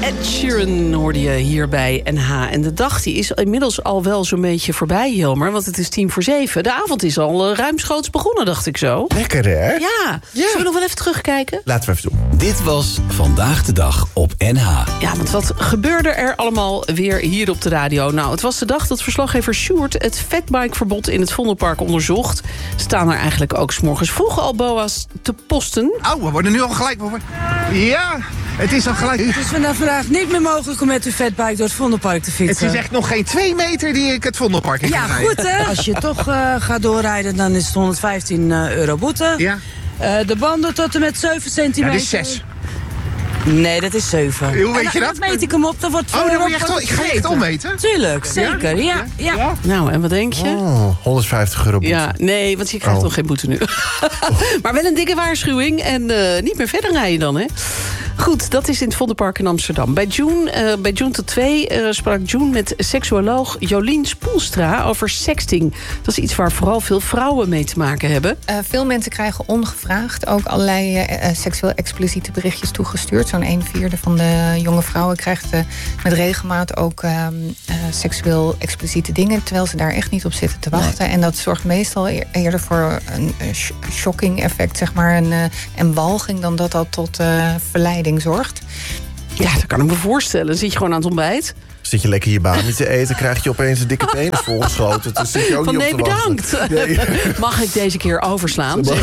Ed Sheeran hoorde je hier bij NH. En de dag die is inmiddels al wel zo'n beetje voorbij, Jelmer. Want het is 6:50. De avond is al ruimschoots begonnen, dacht ik zo. Lekker, hè? Ja. Zullen we nog wel even terugkijken? Laten we even doen. Dit was Vandaag de Dag op NH. Ja, want wat gebeurde er allemaal weer hier op de radio? Nou, het was de dag dat verslaggever Sjoerd het fatbikeverbod in het Vondelpark onderzocht. Staan er eigenlijk ook 's morgens vroeg al boa's te posten? Oh, we worden nu al gelijk... Ja, het is al gelijk... Het is vandaag niet meer mogelijk om met uw fatbike door het Vondelpark te fietsen. Het is echt nog geen 2 meter die ik het Vondelpark in ga rijden. Ja, goed hè. Als je toch gaat doorrijden, dan is het €115 boete. Ja. De banden tot en met 7 centimeter. Ja, dit is 6. Nee, dat is 7. Hoe weet je dat? Dan meet ik hem op, dan wordt Oh, dan moet je echt ik ga je echt ommeten? Tuurlijk, zeker, ja. Nou, en wat denk je? €150 boete. Ja, nee, want je krijgt nog geen boete nu. Maar wel een dikke waarschuwing en niet meer verder rijden dan, hè? Goed, dat is in het Vondelpark in Amsterdam. Bij June tot 2 sprak June met seksuoloog Jolien Spoelstra over sexting. Dat is iets waar vooral veel vrouwen mee te maken hebben. Veel mensen krijgen ongevraagd ook allerlei seksueel expliciete berichtjes toegestuurd. Zo'n 1/4 van de jonge vrouwen krijgt met regelmaat ook seksueel expliciete dingen, terwijl ze daar echt niet op zitten te wachten. Nee. En dat zorgt meestal eerder voor een shocking effect, zeg maar, en walging, dan dat tot verleiding zorgt. Ja, dat kan ik me voorstellen. Dan zit je gewoon aan het ontbijt. Zit je lekker je baan te eten, krijg je opeens een dikke penis volgeschoten. Dus zit je ook van niet nee, op te bedankt. Nee. Mag ik deze keer overslaan? Ja,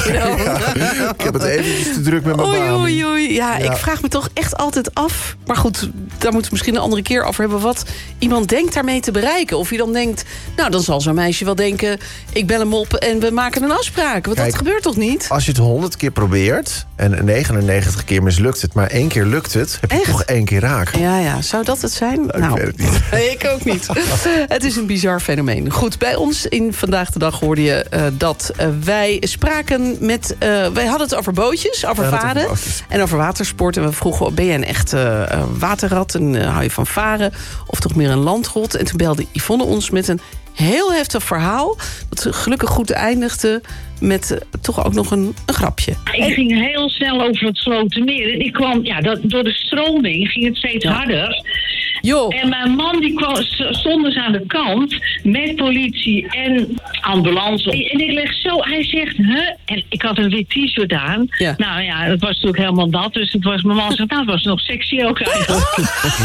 ik heb het eventjes te druk met mijn baan. Oei. Ja, ik vraag me toch echt altijd af. Maar goed, daar moeten we misschien een andere keer over hebben. Wat iemand denkt daarmee te bereiken. Of je dan denkt, nou, dan zal zo'n meisje wel denken, ik bel hem op en we maken een afspraak. Want dat gebeurt toch niet? Als je het 100 keer probeert en 99 keer mislukt het, maar 1 keer lukt het, heb je toch 1 keer raak. Ja. Zou dat het zijn? Nou, ik weet het niet. Nee, ik ook niet. Het is een bizar fenomeen. Goed, bij ons in Vandaag de Dag hoorde je dat wij spraken met... wij hadden het over bootjes, over varen en over watersport. En we vroegen, ben je een echt waterrat en hou je van varen? Of toch meer een landrot? En toen belde Yvonne ons met een heel heftig verhaal, dat gelukkig goed eindigde met toch ook nog een grapje. Ik ging heel snel over het Slotermeer. En ik kwam, door de stroming ging het steeds harder. Jo. En mijn man die stond dus aan de kant met politie en ambulance. En ik leg zo, hij zegt, en ik had een wit t-shirt aan. Ja. Nou ja, het was natuurlijk helemaal nat. Dus het was, mijn man zegt, nou, het was nog sexy ook eigenlijk.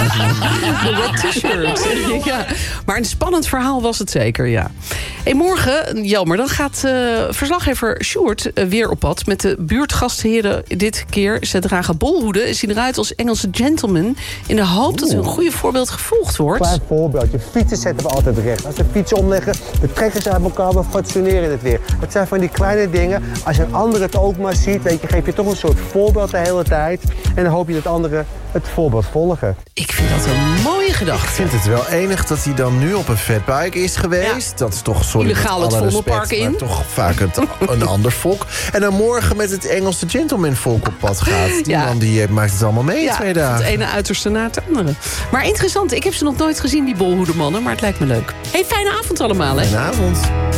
Een wit t-shirt. Ja. Maar een spannend verhaal was het zeker, ja. En morgen, Jelmer, dan gaat verslaggever Sjoerd weer op pad met de buurtgastheren. Dit keer, ze dragen bolhoeden en zien eruit als Engelse gentlemen, in de hoop dat een goede voorbeeld gevolgd wordt. Klein voorbeeldje. Fietsen zetten we altijd recht. Als we fietsen omleggen, we trekken ze uit elkaar, we fatsoeneren het weer. Het zijn van die kleine dingen. Als een ander het ook maar ziet, weet je, geef je toch een soort voorbeeld de hele tijd. En dan hoop je dat anderen het voorbeeld volgen. Ik vind dat een mooie gedachte. Ik vind het wel enig dat hij dan nu op een fatbike is geweest. Ja. Dat is toch, sorry, illegaal het Vondelpark in. Maar toch vaak een ander volk. En dan morgen met het Engelse gentleman-volk op pad gaat. Die man die maakt het allemaal mee in 2 dagen. Het ene uiterste na het andere. Maar interessant, ik heb ze nog nooit gezien, die bolhoedemannen, maar het lijkt me leuk. Hey, fijne avond allemaal, hè? Fijne avond.